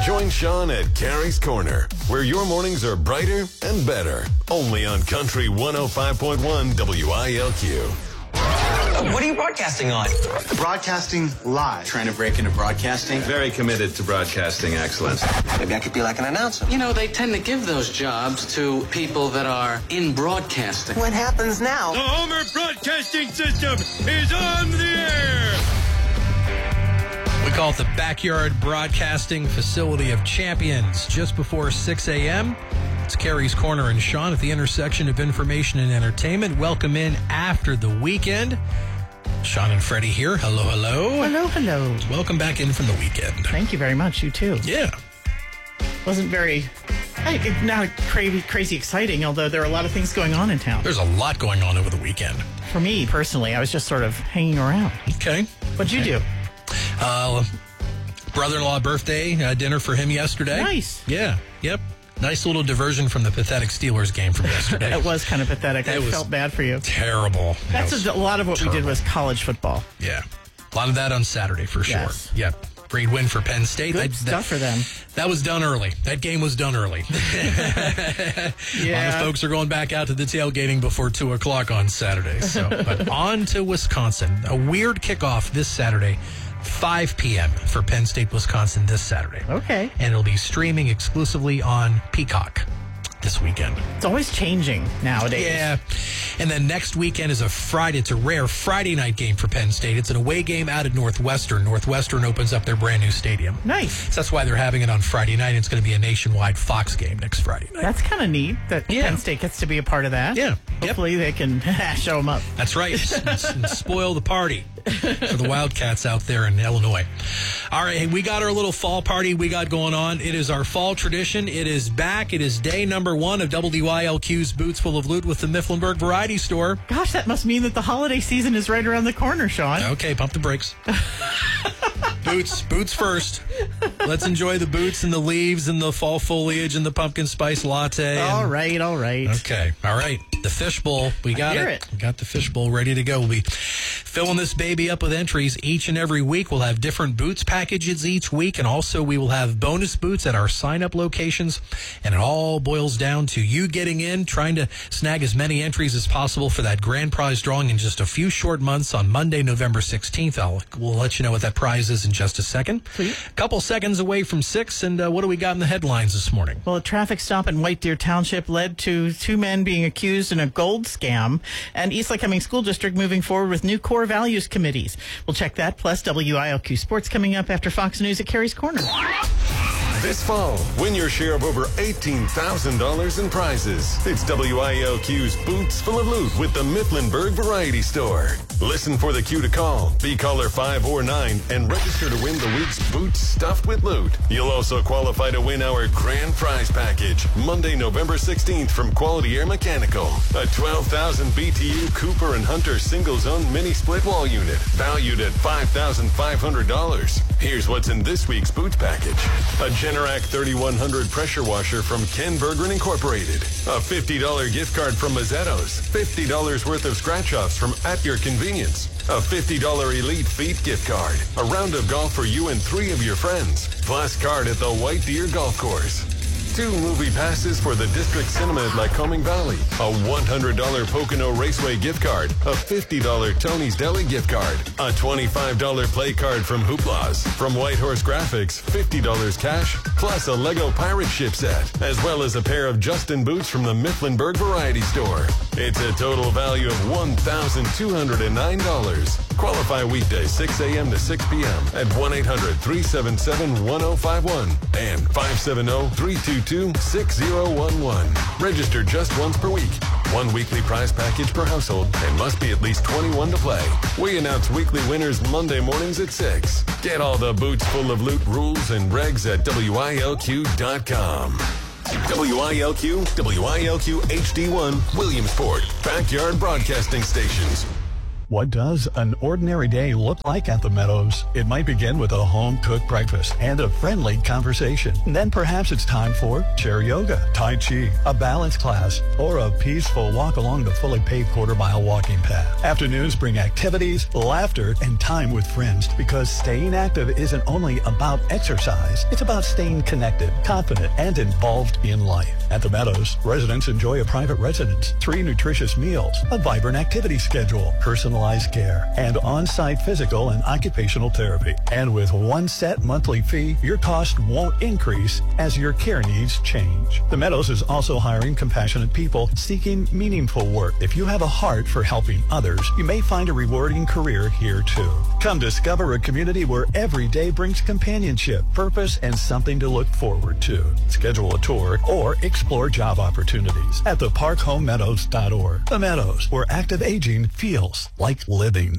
Join Sean at Carrie's Corner, where your mornings are brighter and better. Only on Country 105.1 WILQ. What are you broadcasting on? Broadcasting live. Trying to break into broadcasting. Very committed to broadcasting excellence. Maybe I could be like an announcer. You know, they tend to give those jobs to people that are in broadcasting. What happens now? The Homer Broadcasting System is on the air. We call it the Backyard Broadcasting Facility of Champions. Just before 6 a.m., it's Carrie's Corner and Sean at the intersection of information and entertainment. Welcome in after the weekend. Sean and Freddie here. Hello, hello. Hello, hello. Welcome back in from the weekend. Thank you very much. You too. Yeah. Wasn't very, not crazy exciting, although there are a lot of things going on in town. There's a lot going on over the weekend. For me, personally, I was just sort of hanging around. Okay. What'd you do? Brother-in-law birthday dinner for him yesterday. Nice. Yeah. Yep. Nice little diversion from the pathetic Steelers game from yesterday. That was kind of pathetic. I felt bad for you. Terrible. That's a lot of what we did was college football. Yeah. A lot of that on Saturday for sure. Yes. Yep. Great win for Penn State. Good stuff for them. That was done early. That game was done early. A lot of folks are going back out to the tailgating before 2 o'clock on Saturday. But on to Wisconsin. A weird kickoff this Saturday. 5 p.m. for Penn State, Wisconsin this Saturday. Okay. And it'll be streaming exclusively on Peacock this weekend. It's always changing nowadays. Yeah. And then next weekend is a Friday. It's a rare Friday night game for Penn State. It's an away game out at Northwestern. Northwestern opens up their brand new stadium. Nice. So that's why they're having it on Friday night. It's going to be a nationwide Fox game next Friday night. That's kind of neat that Penn State gets to be a part of that. Yeah. Hopefully they can show them up. That's right. And spoil the party for the Wildcats out there in Illinois. All right. Hey, we got our little fall party we got going on. It is our fall tradition. It is back. It is day number 1 of WILQ's Boots Full of Loot with the Mifflinburg Variety Store. Gosh, that must mean that the holiday season is right around the corner, Sean. Okay, pump the brakes. Boots first. Let's enjoy the boots and the leaves and the fall foliage and the pumpkin spice latte. All right. Okay, all right. The fishbowl, we got it. We got the fishbowl ready to go. We'll be filling this baby up with entries each and every week. We'll have different boots packages each week, and also we will have bonus boots at our sign-up locations, and it all boils down to you getting in, trying to snag as many entries as possible for that grand prize drawing in just a few short months on Monday, November 16th. We'll let you know what that prize is in just a second. Sweet. A couple seconds away from 6, and what do we got in the headlines this morning? Well, a traffic stop in White Deer Township led to 2 men being accused in a gold scam, and East Lake Cumming School District moving forward with new core values committees. We'll check that, plus WILQ Sports coming up after Fox News at Carrie's Corner. This fall, win your share of over $18,000 in prizes. It's WILQ's Boots Full of Loot with the Mifflinburg Variety Store. Listen for the cue to call. Be caller 5 or 9 and register to win the week's Boots Stuffed with Loot. You'll also qualify to win our grand prize package Monday, November 16th from Quality Air Mechanical. A 12,000 BTU Cooper and Hunter single-zone mini split wall unit valued at $5,500. Here's what's in this week's Boots package. A Generac 3100 pressure washer from Ken Berggren Incorporated. A $50 gift card from Mazzetto's. $50 worth of scratch-offs from At Your Convenience. A $50 Elite Feet gift card. A round of golf for you and 3 of your friends. Plus card at the White Deer Golf Course. 2 movie passes for the District Cinema at Lycoming Valley. A $100 Pocono Raceway gift card. A $50 Tony's Deli gift card. A $25 play card from Hooplas. From Whitehorse Graphics, $50 cash, plus a Lego pirate ship set, as well as a pair of Justin boots from the Mifflinburg Variety Store. It's a total value of $1,209. Qualify weekdays 6 a.m. to 6 p.m. at 1-800-377-1051 and 570-322-6011. Register just once per week. 1 weekly prize package per household and must be at least 21 to play. We announce weekly winners Monday mornings at 6. Get all the Boots Full of Loot rules and regs at WILQ.com. WILQ, WILQ HD1, Williamsport, Backyard Broadcasting Stations. What does an ordinary day look like at the Meadows? It might begin with a home-cooked breakfast and a friendly conversation. And then perhaps it's time for chair yoga, Tai Chi, a balance class, or a peaceful walk along the fully paved quarter-mile walking path. Afternoons bring activities, laughter, and time with friends, because staying active isn't only about exercise. It's about staying connected, confident, and involved in life. At the Meadows, residents enjoy a private residence, 3 nutritious meals, a vibrant activity schedule, personalized care, and on-site physical and occupational therapy. And with one set monthly fee, your cost won't increase as your care needs change. The Meadows is also hiring compassionate people seeking meaningful work. If you have a heart for helping others, you may find a rewarding career here too. Come discover a community where every day brings companionship, purpose, and something to look forward to. Schedule a tour or explore job opportunities at theparkhomemeadows.org. The Meadows, where active aging feels like living.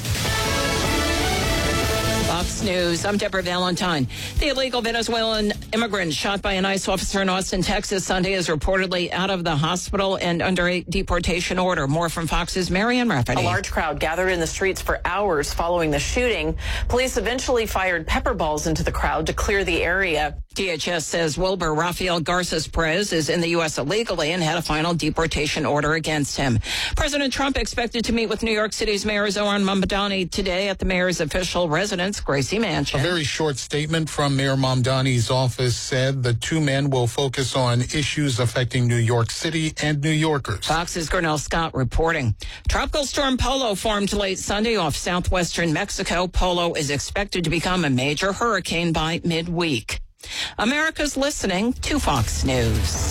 Fox News, I'm Deborah Valentine. The illegal Venezuelan immigrant shot by an ICE officer in Austin, Texas Sunday is reportedly out of the hospital and under a deportation order. More from Fox's Marianne Rafferty. A large crowd gathered in the streets for hours following the shooting. Police eventually fired pepper balls into the crowd to clear the area. DHS says Wilbur Rafael Garces Perez is in the U.S. illegally and had a final deportation order against him. President Trump expected to meet with New York City's Mayor Zohran Mamdani today at the mayor's official residence, Gracie Mansion. A very short statement from Mayor Mamdani's office said the two men will focus on issues affecting New York City and New Yorkers. Fox's Gernell Scott reporting. Tropical storm Polo formed late Sunday off southwestern Mexico. Polo is expected to become a major hurricane by midweek. America's listening to Fox News.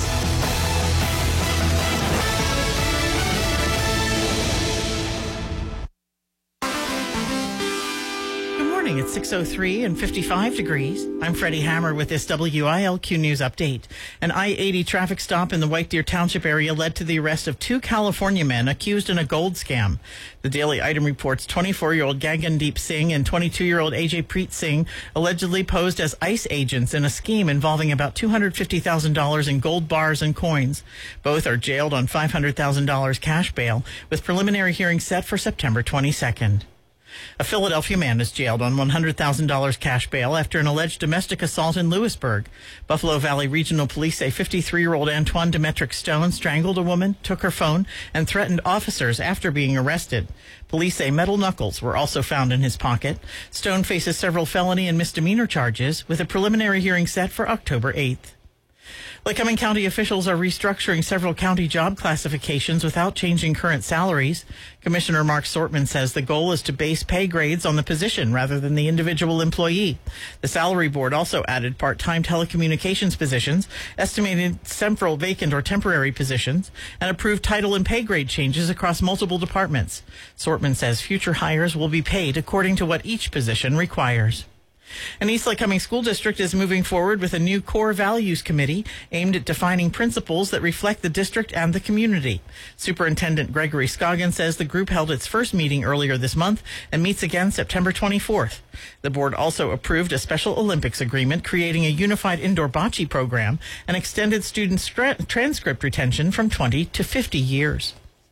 It's 6:03 and 55 degrees. I'm Freddie Hammer with this WILQ News update. An I-80 traffic stop in the White Deer Township area led to the arrest of 2 California men accused in a gold scam. The Daily Item reports 24-year-old Gagandeep Singh and 22-year-old Ajay Preet Singh allegedly posed as ICE agents in a scheme involving about $250,000 in gold bars and coins. Both are jailed on $500,000 cash bail, with preliminary hearing set for September 22nd. A Philadelphia man is jailed on $100,000 cash bail after an alleged domestic assault in Lewisburg. Buffalo Valley Regional Police say 53-year-old Antoine Demetric Stone strangled a woman, took her phone, and threatened officers after being arrested. Police say metal knuckles were also found in his pocket. Stone faces several felony and misdemeanor charges, with a preliminary hearing set for October 8th. Lycoming County officials are restructuring several county job classifications without changing current salaries. Commissioner Mark Sortman says the goal is to base pay grades on the position rather than the individual employee. The salary board also added part-time telecommunications positions, estimated several vacant or temporary positions, and approved title and pay grade changes across multiple departments. Sortman says future hires will be paid according to what each position requires. An East Lycoming School District is moving forward with a new core values committee aimed at defining principles that reflect the district and the community. Superintendent Gregory Scoggin says the group held its first meeting earlier this month and meets again September 24th. The board also approved a Special Olympics agreement creating a unified indoor bocce program and extended student transcript retention from 20 to 50 years.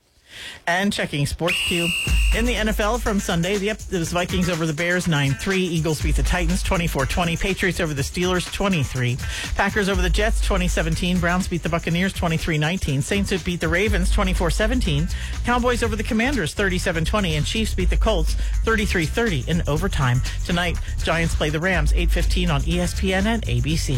And checking Sports Cube. In the NFL from Sunday, the Vikings over the Bears 9-3. Eagles beat the Titans 24-20. Patriots over the Steelers 23. Packers over the Jets 20-17. Browns beat the Buccaneers 23-19. Saints beat the Ravens 24-17. Cowboys over the Commanders 37-20. And Chiefs beat the Colts 33-30 in overtime. Tonight, Giants play the Rams 8:15 on ESPN and ABC.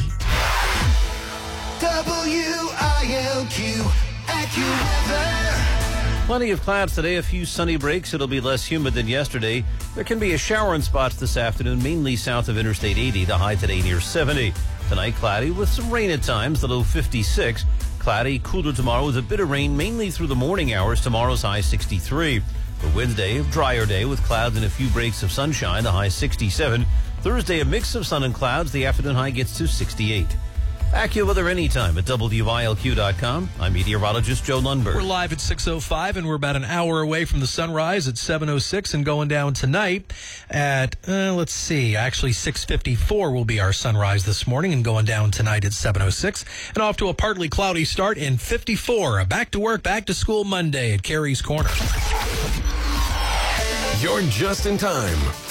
WILQ AccuWeather. Plenty of clouds today, a few sunny breaks. It'll be less humid than yesterday. There can be a shower in spots this afternoon, mainly south of Interstate 80. The high today near 70. Tonight, cloudy with some rain at times, the low 56. Cloudy, cooler tomorrow with a bit of rain, mainly through the morning hours. Tomorrow's high 63. For Wednesday, a drier day with clouds and a few breaks of sunshine, the high 67. Thursday, a mix of sun and clouds. The afternoon high gets to 68. AccuWeather anytime at WILQ.com. I'm meteorologist Joe Lundberg. We're live at 6:05, and we're about an hour away from the sunrise at 7:06, and going down tonight at, actually 6:54 will be our sunrise this morning, and going down tonight at 7:06, and off to a partly cloudy start in 54. A back to work, back to school Monday at Carrie's Corner. You're just in time